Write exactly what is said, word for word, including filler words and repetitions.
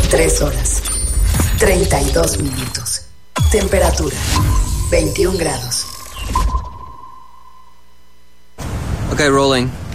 Tres horas. Treinta y dos minutos. Temperatura. veintiún grados. Okay, rolling.